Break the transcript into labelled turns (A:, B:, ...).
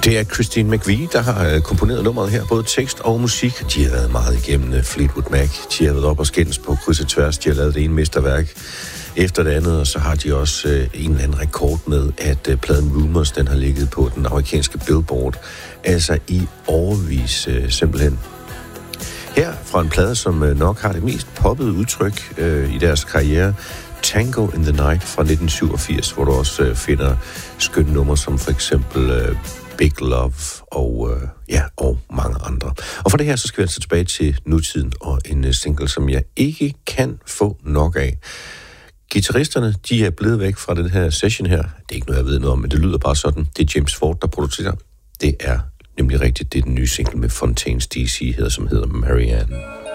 A: Det er Christine McVie, der har komponeret nummeret her, både tekst og musik. De har været meget igennem Fleetwood Mac. De har været op og skændes på kryds og tværs. De har lavet det ene mesterværk efter det andet, og så har de også en eller anden rekord med, at pladen Rumors, den har ligget på den amerikanske Billboard, altså i årevis simpelthen. Her fra en plade, som nok har det mest poppede udtryk i deres karriere, Tango in the Night fra 1987, hvor du også finder skønne numre som for eksempel Big Love og mange andre. Og for det her, så skal vi altså tilbage til nutiden og en single, som jeg ikke kan få nok af. Guitaristerne, de er blevet væk fra den her session her. Det er ikke noget, jeg ved noget om, men det lyder bare sådan. Det er James Ford, der producerer. Det er nemlig rigtigt. Det er den nye single med Fontaines DC, som hedder Marianne.